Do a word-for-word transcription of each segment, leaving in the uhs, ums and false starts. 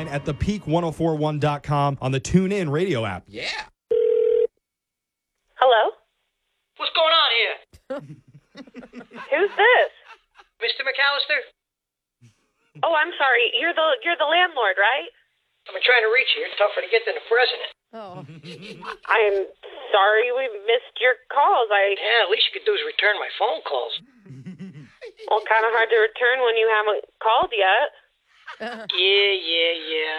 online at the peak ten forty-one dot com on the TuneIn radio app. Yeah. Hello? What's going on here? Who's this? Mister McAllister? Oh, I'm sorry. You're the you're the landlord, right? I've been trying to reach you. It's tougher to get than the president. Oh. I'm sorry we missed your calls. I Yeah, at least you could do is return my phone calls. well, kind of hard to return when you haven't called yet. Yeah, yeah, yeah.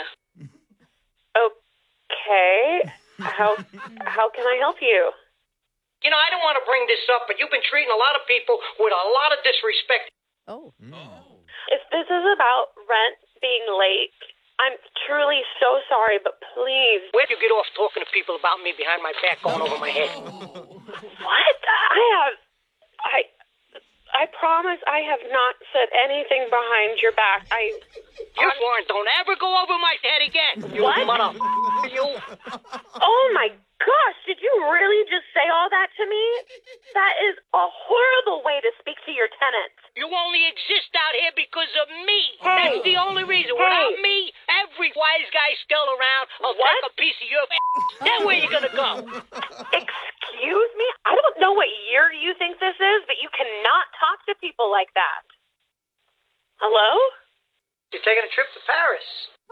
Okay. How how can I help you? You know, I don't want to bring this up, but you've been treating a lot of people with a lot of disrespect. Oh. If this is about rent being late, I'm truly so sorry, but please. Where'd you get off talking to people about me behind my back going over my head? What? I have. I. I promise I have not said anything behind your back. I. You sworn don't ever go over my head again. You What? mother. You. Oh my gosh! Did you really just say all that to me? That is a horrible way to speak to your tenants. You only exist out here because of me. Hey. That's the only reason. Hey. Without me, every wise guy still around will What? take a piece of your ass. Then where you gonna go? Excuse me? I don't know what year you think this is, but you cannot talk to people like that. Hello? You're taking a trip to Paris.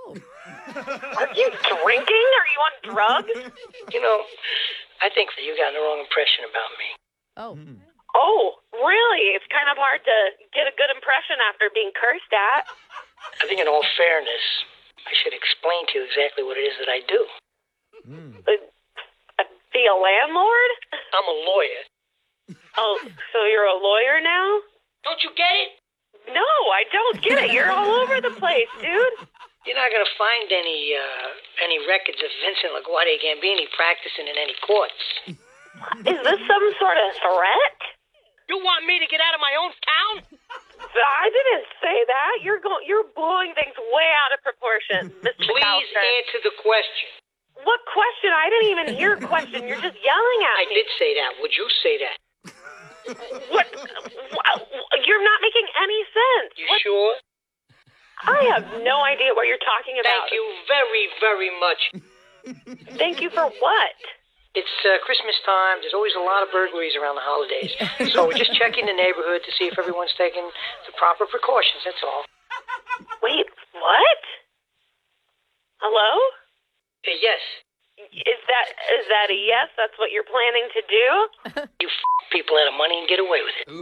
Are you drinking? Are you on drugs? You know, I think that you got the wrong impression about me. Oh. Oh, really? It's kind of hard to get a good impression after being cursed at. I think in all fairness, I should explain to you exactly what it is that I do. Uh, uh, be a landlord? I'm a lawyer. Oh, so you're a lawyer now? Don't you get it? No, I don't get it. You're all over the place, dude. You're not going to find any uh, any records of Vincent LaGuardia Gambini practicing in any courts. Is this some sort of threat? You want me to get out of my own town? I didn't say that. You're going. You're blowing things way out of proportion, Mister Please McAllister. answer the question. What question? I didn't even hear a question. You're just yelling at I me. did say that. Would you say that? What? You're not making any sense. You What? sure? I have no idea what you're talking about. Thank you very, very much. Thank you for what? It's uh, Christmas time. There's always a lot of burglaries around the holidays. So we're just checking the neighborhood to see if everyone's taking the proper precautions. That's all. Wait, what? Hello? Uh, yes. Is that is that a yes? That's what you're planning to do? You f- people out of money and get away with it.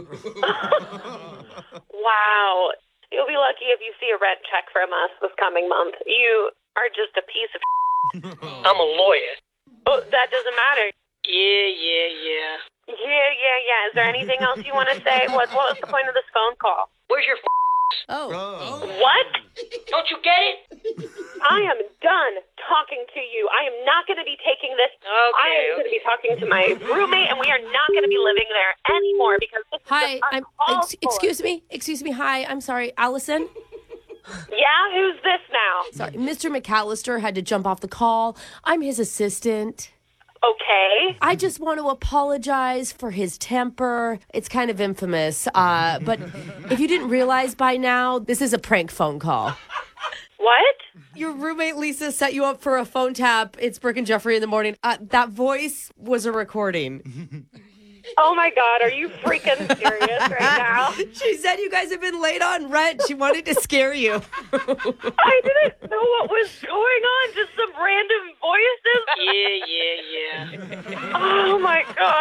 Wow. You'll be lucky if you see a rent check from us this coming month. You are just a piece of I'm a lawyer. Oh, that doesn't matter. Yeah, yeah, yeah. Yeah, yeah, yeah. Is there anything else you want to say? What, what was the point of this phone call? Where's your f- Oh. What? Don't you get it? I am done talking to you. I am not going to be taking this. I Okay, am going to be talking to my roommate, and we are not going to be living there anymore because this Hi. is I'm. uncalled Ex- for. excuse me. Excuse me. Hi. I'm sorry, Allison. Yeah, who's this now? Sorry, Mister McAllister had to jump off the call. I'm his assistant. Okay. I just want to apologize for his temper. It's kind of infamous. Uh, but if you didn't realize by now, this is a prank phone call. What? Your roommate Lisa set you up for a phone tap. It's Brooke and Jeffrey in the morning. Uh, that voice was a recording. Oh my God, are you freaking serious right now? She said you guys have been late on rent. She wanted to scare you. I didn't know what was going on. Just some random voices. Yeah, yeah, yeah. Oh my God.